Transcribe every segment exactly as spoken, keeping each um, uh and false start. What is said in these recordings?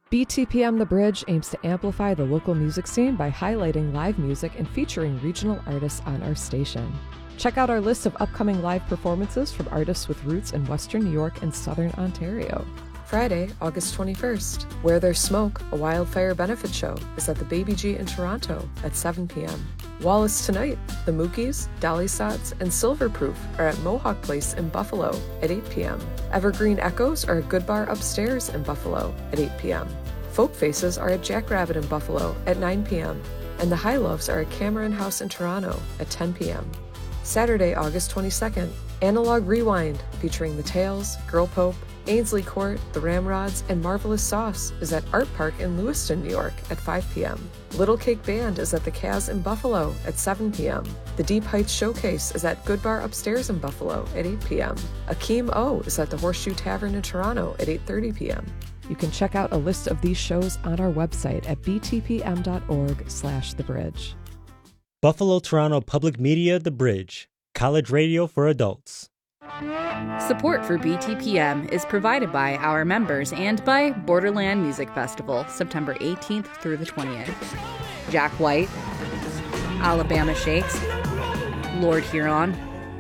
B T P M The Bridge aims to amplify the local music scene by highlighting live music and featuring regional artists on our station. Check out our list of upcoming live performances from artists with roots in Western New York and Southern Ontario. Friday, August twenty-first, Where There's Smoke, a wildfire benefit show, is at the Baby G in Toronto at seven p.m. Wallace Tonight, the Mookies, Dolly Sods, and Silverproof are at Mohawk Place in Buffalo at eight p.m. Evergreen Echoes are at Good Bar Upstairs in Buffalo at eight p.m. Folk Faces are at Jackrabbit in Buffalo at nine p.m. And the High Loves are at Cameron House in Toronto at ten p.m. Saturday, August twenty-second, Analog Rewind, featuring The Tales, Girl Pope, Ainsley Court, The Ramrods, and Marvelous Sauce is at Art Park in Lewiston, New York at five p.m. Little Cake Band is at the Kaz in Buffalo at seven p.m. The Deep Heights Showcase is at Good Bar Upstairs in Buffalo at eight p.m. Akeem O is at the Horseshoe Tavern in Toronto at eight thirty p.m. You can check out a list of these shows on our website at b t p m dot org slash the bridge. Buffalo Toronto Public Media The Bridge, college radio for adults. Support for B T P M is provided by our members and by Borderland Music Festival, September eighteenth through the twentieth. Jack White, Alabama Shakes, Lord Huron,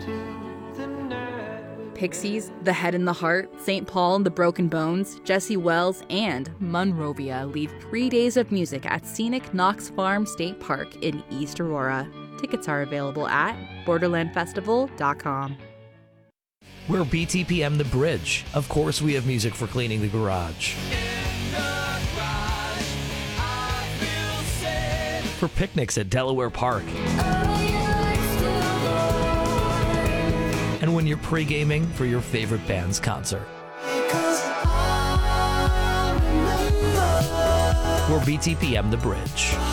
Pixies, The Head and the Heart, Saint Paul and the Broken Bones, Jesse Wells, and Monrovia lead three days of music at scenic Knox Farm State Park in East Aurora. Tickets are available at borderland festival dot com. We're B T P M The Bridge. Of course we have music for cleaning the garage. For picnics at Delaware Park. And when you're pre-gaming for your favorite band's concert. We're B T P M The Bridge.